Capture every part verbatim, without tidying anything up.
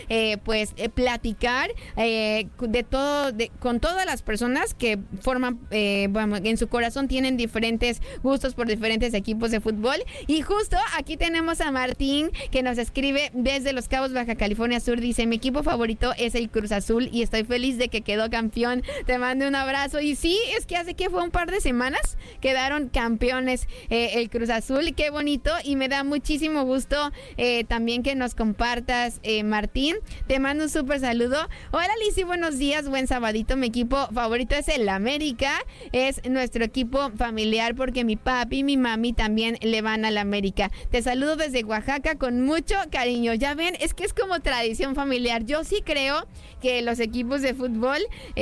eh, pues eh, platicar eh, de todo, de, con todas las personas que forman, eh, bueno, en su corazón tienen diferentes gustos por diferentes equipos de fútbol. Y justo aquí tenemos a Martín, que nos escribe desde Los Cabos, Baja California Sur. Dice: mi equipo favorito es el Cruz Azul y estoy feliz de que quedó campeón. Te mando un abrazo. Y sí, es que hace que fue un par de semanas quedaron campeones eh, el Cruz Azul. Qué bonito, y me da muchísimo gusto eh, también que nos compartas, eh, Martín. Te mando un súper saludo. Hola, Lizzy, buenos días, buen sabadito. Mi equipo favorito es el América. Es nuestro equipo familiar porque mi papi y mi mami también le van al América. Te saludo desde Oaxaca con mucho cariño. Ya ven, es que es como tradición familiar. Yo sí creo que los equipos de fútbol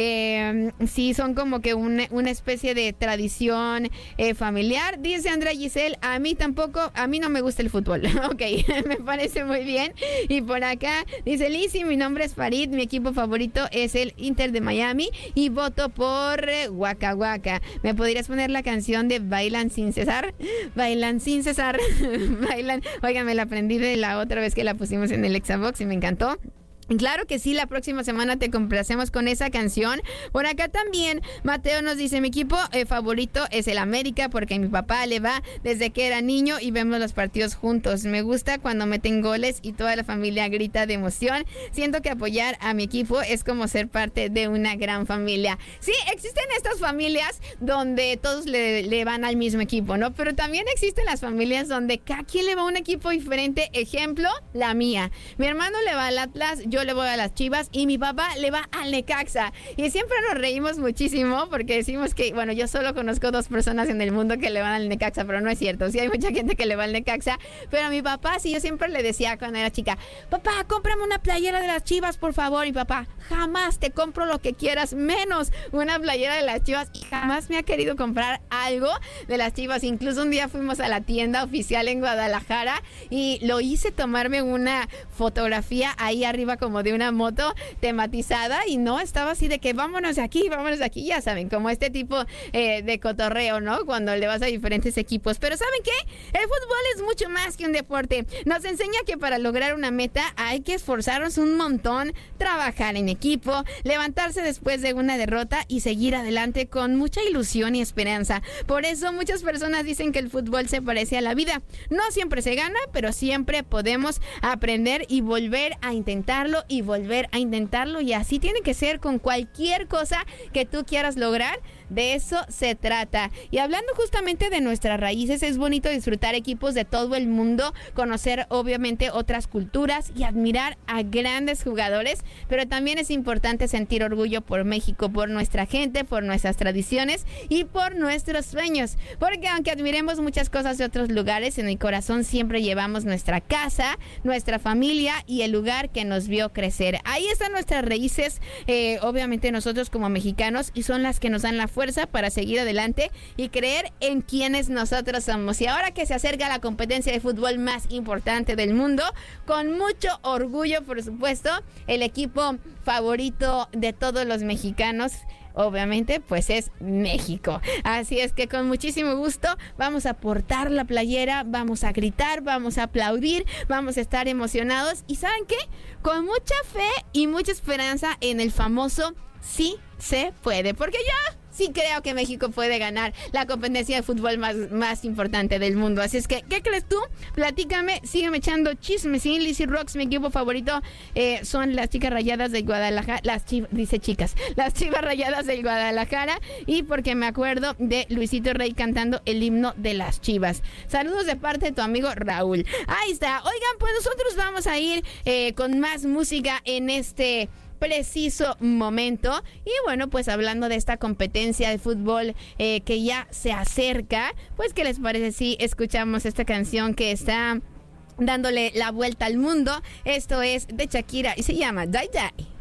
eh, sí son como que un, una especie de tradición eh, familiar. Dice Andrea Giselle: a mí tampoco, a mí no me gusta el fútbol. Ok, me parece muy bien. Y por acá dice Lizzy: mi nombre es Farid, mi equipo favorito es el Inter de Miami y voto por eh, Waka Waka. ¿Me podrías poner la canción de Bailan sin cesar? Bailan sin cesar. Bailan. Oigan, me la aprendí de la otra vez que la pusimos en el Exabox y me encantó. Claro que sí, la próxima semana te complacemos con esa canción. Por acá también Mateo nos dice: mi equipo eh, favorito es el América porque mi papá le va desde que era niño y vemos los partidos juntos. Me gusta cuando meten goles y toda la familia grita de emoción. Siento que apoyar a mi equipo es como ser parte de una gran familia. Sí, existen estas familias donde todos le, le van al mismo equipo, ¿no? Pero también existen las familias donde cada quien le va a un equipo diferente. Ejemplo, la mía. Mi hermano le va al Atlas, yo Yo le voy a las Chivas y mi papá le va al Necaxa. Y siempre nos reímos muchísimo porque decimos que, bueno, yo solo conozco dos personas en el mundo que le van al Necaxa, pero no es cierto. Sí hay mucha gente que le va al Necaxa, pero a mi papá sí, yo siempre le decía cuando era chica: papá, cómprame una playera de las Chivas, por favor. Y papá: jamás te compro lo que quieras, menos una playera de las Chivas. Y jamás me ha querido comprar algo de las Chivas. Incluso un día fuimos a la tienda oficial en Guadalajara y lo hice tomarme una fotografía ahí arriba como como de una moto tematizada, y no, estaba así de que vámonos de aquí, vámonos de aquí, ya saben, como este tipo eh, de cotorreo, ¿no? Cuando le vas a diferentes equipos. Pero ¿saben qué? El fútbol es mucho más que un deporte. Nos enseña que para lograr una meta hay que esforzarnos un montón, trabajar en equipo, levantarse después de una derrota y seguir adelante con mucha ilusión y esperanza. Por eso muchas personas dicen que el fútbol se parece a la vida. No siempre se gana, pero siempre podemos aprender y volver a intentarlo y volver a intentarlo, y así tiene que ser con cualquier cosa que tú quieras lograr. De eso se trata. Y hablando justamente de nuestras raíces, es bonito disfrutar equipos de todo el mundo, conocer obviamente otras culturas y admirar a grandes jugadores, pero también es importante sentir orgullo por México, por nuestra gente, por nuestras tradiciones y por nuestros sueños, porque aunque admiremos muchas cosas de otros lugares, en el corazón siempre llevamos nuestra casa, nuestra familia y el lugar que nos vio crecer. Ahí están nuestras raíces, eh, obviamente nosotros como mexicanos, y son las que nos dan la fuerza para seguir adelante y creer en quienes nosotros somos. Y ahora que se acerca la competencia de fútbol más importante del mundo, con mucho orgullo, por supuesto, el equipo favorito de todos los mexicanos, obviamente, pues es México. Así es que con muchísimo gusto vamos a portar la playera, vamos a gritar, vamos a aplaudir, vamos a estar emocionados, y ¿saben qué? Con mucha fe y mucha esperanza en el famoso sí se puede, porque yo sí creo que México puede ganar la competencia de fútbol más, más importante del mundo. Así es que, ¿qué crees tú? Platícame, sígueme echando chismes. Sí, Lizzy Rocks, mi equipo favorito eh, son las Chicas Rayadas de Guadalajara. Las chivas, dice chicas, las Chivas Rayadas del Guadalajara. Y porque me acuerdo de Luisito Rey cantando el himno de las Chivas. Saludos de parte de tu amigo Raúl. Ahí está. Oigan, pues nosotros vamos a ir eh, con más música en este preciso momento. Y bueno, pues hablando de esta competencia de fútbol eh, que ya se acerca, pues ¿qué les parece si escuchamos esta canción que está dándole la vuelta al mundo? Esto es de Shakira y se llama Die Die.